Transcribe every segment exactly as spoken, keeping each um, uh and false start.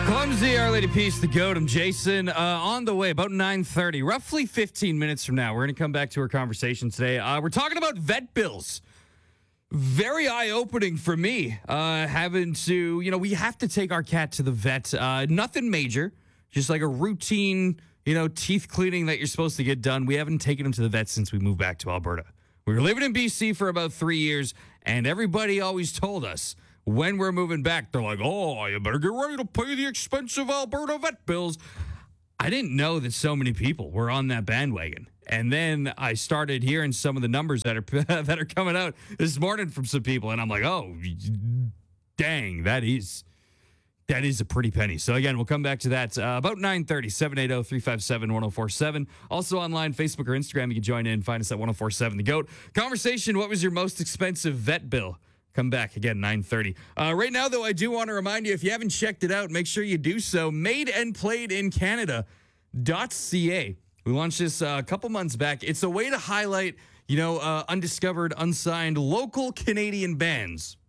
Clumsy, Our Lady Peace, the goat. I'm Jason. Uh, on the way, about nine thirty, roughly fifteen minutes from now, we're going to come back to our conversation today. Uh, we're talking about vet bills. Very eye-opening for me, uh, having to, you know, we have to take our cat to the vet. Uh, nothing major, just like a routine, you know, teeth cleaning that you're supposed to get done. We haven't taken him to the vet since we moved back to Alberta. We were living in B C for about three years, and everybody always told us when we're moving back, they're like, oh, you better get ready to pay the expensive Alberta vet bills. I didn't know that so many people were on that bandwagon. And then I started hearing some of the numbers that are that are coming out this morning from some people, and I'm like, oh, dang, that is that is a pretty penny. So again, we'll come back to that uh, about nine thirty, seven eight zero, three five seven, one zero four seven. Also online, Facebook or Instagram, you can join in. Find us at one oh four seven The Goat. Conversation, what was your most expensive vet bill? Come back again, nine thirty. Uh, right now, though, I do want to remind you, if you haven't checked it out, make sure you do so. Made and Played in Canada dot C A. We launched this uh, a couple months back. It's a way to highlight, you know, uh, undiscovered, unsigned, local Canadian bands.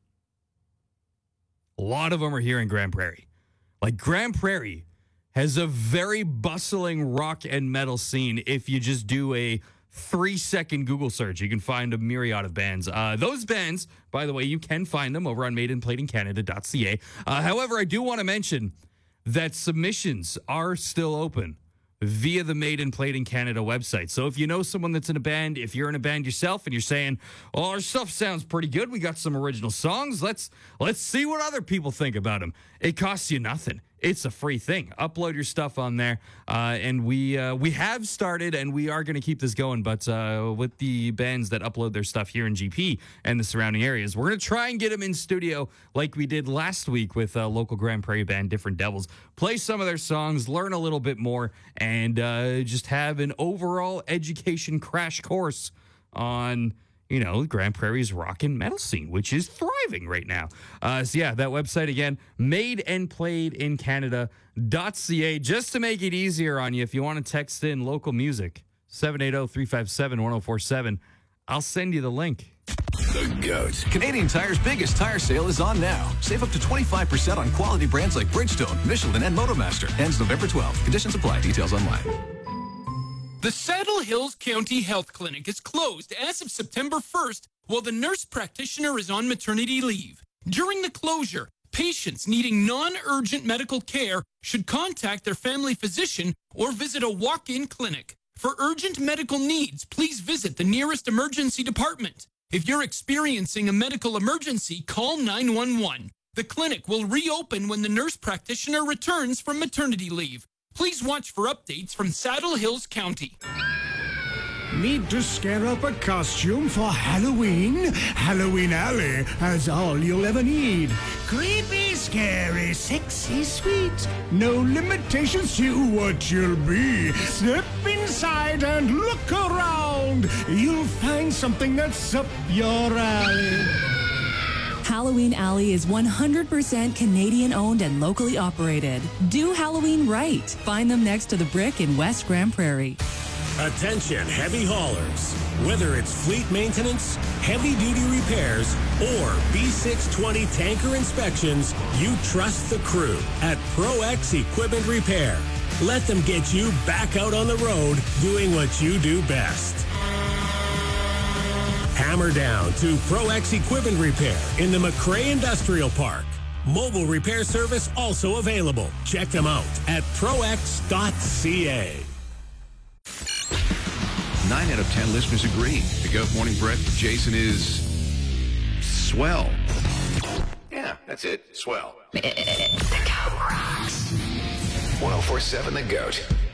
A lot of them are here in Grand Prairie. Like, Grand Prairie has a very bustling rock and metal scene. If you just do a three-second Google search, you can find a myriad of bands. Uh, those bands, by the way, you can find them over on Made and Played in Canada dot C A. Uh, however, I do want to mention that submissions are still open via the Made and Played in Canada website. So if you know someone that's in a band, if you're in a band yourself and you're saying, oh, our stuff sounds pretty good, we got some original songs, let's let's see what other people think about them. It costs you nothing. It's a free thing. Upload your stuff on there, uh, and we uh, we have started, and we are going to keep this going. But uh, with the bands that upload their stuff here in G P and the surrounding areas, we're going to try and get them in studio like we did last week with uh, local Grand Prairie band Different Devils. Play some of their songs, learn a little bit more, and uh, just have an overall education crash course on, you know, Grand Prairie's rock and metal scene, which is thriving right now. Uh, so, yeah, that website, again, Made and Played in Canada dot C A. Just to make it easier on you, if you want to text in local music, seven eight zero, three five seven, one zero four seven, I'll send you the link. The Goat. Canadian Tire's biggest tire sale is on now. Save up to twenty-five percent on quality brands like Bridgestone, Michelin, and Motomaster. Ends November twelfth. Conditions apply. Details online. The Saddle Hills County Health Clinic is closed as of September first while the nurse practitioner is on maternity leave. During the closure, patients needing non-urgent medical care should contact their family physician or visit a walk-in clinic. For urgent medical needs, please visit the nearest emergency department. If you're experiencing a medical emergency, call nine one one. The clinic will reopen when the nurse practitioner returns from maternity leave. Please watch for updates from Saddle Hills County. Need to scare up a costume for Halloween? Halloween Alley has all you'll ever need. Creepy, scary, sexy, sweet. No limitations to what you'll be. Step inside and look around. You'll find something that's up your alley. Halloween Alley is one hundred percent Canadian owned and locally operated. Do Halloween right. Find them next to the Brick in West Grand Prairie. Attention heavy haulers. Whether it's fleet maintenance, heavy-duty repairs, or B six twenty tanker inspections, you trust the crew at ProX Equipment Repair. Let them get you back out on the road doing what you do best. Hammer down to ProX Equipment Repair in the McRae Industrial Park. Mobile repair service also available. Check them out at pro x dot c a. Nine out of ten listeners agree. The Goat Morning Bread with Jason is swell. Yeah, that's it. Swell. The Goat rocks. one oh four seven The Goat.